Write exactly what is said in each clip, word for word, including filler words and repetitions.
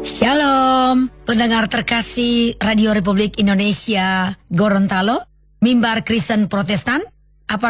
Shalom, pendengar terkasih Radio Republik Indonesia Gorontalo, mimbar Kristen Protestan. Apa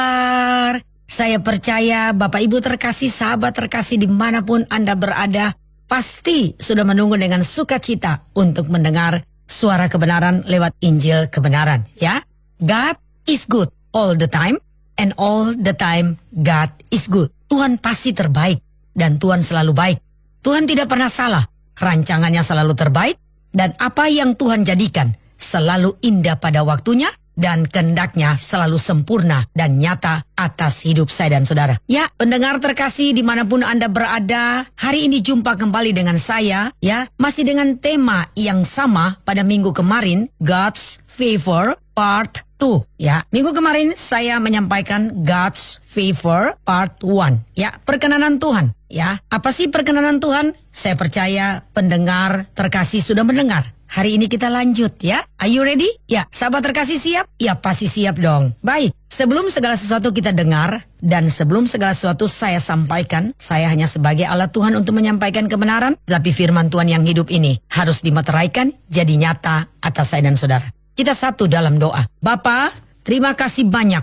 kabar? Saya percaya Bapak Ibu terkasih, sahabat terkasih dimanapun Anda berada, pasti sudah menunggu dengan sukacita untuk mendengar suara kebenaran lewat Injil kebenaran, ya. God is good all the time, and all the time God is good. Tuhan pasti terbaik, dan Tuhan selalu baik. Tuhan tidak pernah salah. Rancangannya selalu terbaik, dan apa yang Tuhan jadikan selalu indah pada waktunya, dan kehendaknya selalu sempurna dan nyata atas hidup saya dan saudara. Ya, pendengar terkasih dimanapun Anda berada, hari ini jumpa kembali dengan saya, ya, masih dengan tema yang sama pada minggu kemarin, God's Favor Part dua, ya. Minggu kemarin saya menyampaikan God's Favor Part satu, ya, perkenanan Tuhan, ya. Apa sih perkenanan Tuhan? Saya percaya pendengar terkasih sudah mendengar. Hari ini kita lanjut, ya. Are you ready? Ya, sahabat terkasih siap? Ya, pasti siap dong. Baik, sebelum segala sesuatu kita dengar, dan sebelum segala sesuatu saya sampaikan, saya hanya sebagai alat Tuhan untuk menyampaikan kebenaran, tapi firman Tuhan yang hidup ini harus dimeteraikan, jadi nyata atas saya dan saudara. Kita satu dalam doa. Bapa, terima kasih banyak.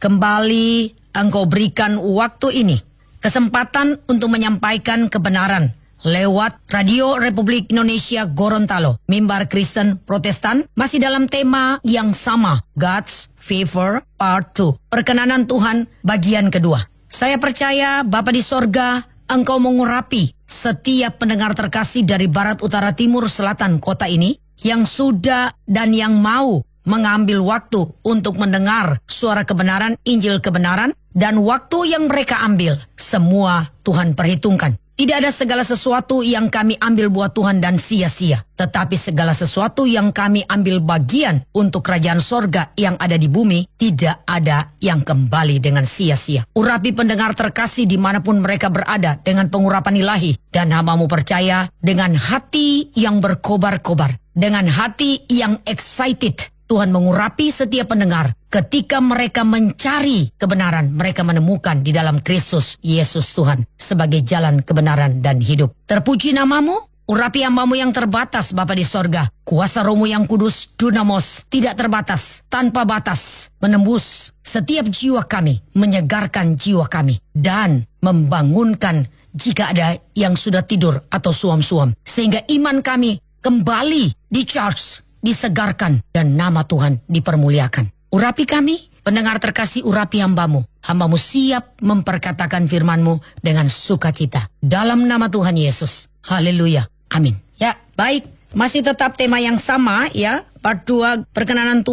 Kembali Engkau berikan waktu ini, kesempatan untuk menyampaikan kebenaran lewat Radio Republik Indonesia Gorontalo, mimbar Kristen Protestan, masih dalam tema yang sama, God's Favor Part dua, perkenanan Tuhan bagian kedua. Saya percaya Bapa di sorga, Engkau mengurapi setiap pendengar terkasih dari barat, utara, timur, selatan kota ini, yang sudah dan yang mau mengambil waktu untuk mendengar suara kebenaran, Injil kebenaran, dan waktu yang mereka ambil, semua Tuhan perhitungkan. Tidak ada segala sesuatu yang kami ambil buat Tuhan dan sia-sia. Tetapi segala sesuatu yang kami ambil bagian untuk kerajaan sorga yang ada di bumi, tidak ada yang kembali dengan sia-sia. Urapi pendengar terkasih dimanapun mereka berada dengan pengurapan ilahi. Dan hamba-Mu percaya dengan hati yang berkobar-kobar, dengan hati yang excited, Tuhan mengurapi setiap pendengar. Ketika mereka mencari kebenaran, mereka menemukan di dalam Kristus Yesus Tuhan sebagai jalan kebenaran dan hidup. Terpuji nama-Mu, urapi hamba-Mu yang terbatas Bapa di sorga. Kuasa Roh-Mu yang kudus, Dunamos, tidak terbatas, tanpa batas, menembus setiap jiwa kami, menyegarkan jiwa kami, dan membangunkan jika ada yang sudah tidur atau suam-suam. Sehingga iman kami kembali di-charge, disegarkan, dan nama Tuhan dipermuliakan. Urapi kami, pendengar terkasih, urapi hamba-Mu. Hamba-Mu siap memperkatakan firman-Mu dengan sukacita. Dalam nama Tuhan Yesus. Haleluya. Amin. Ya, baik. Masih tetap tema yang sama, ya. Part dua, perkenanan Tuhan.